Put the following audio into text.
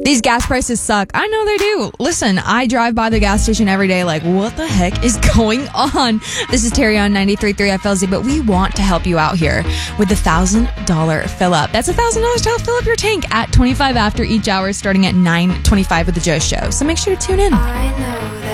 These gas prices suck. I know they do. Listen, I drive by the gas station every day like, what the heck is going on? This is Terry on 93.3 FLZ, but we want to help you out here with the $1,000 fill up. That's $1,000 to help fill up your tank at 25 after each hour starting at 9:25 with the Joe Show. So make sure to tune in. I know that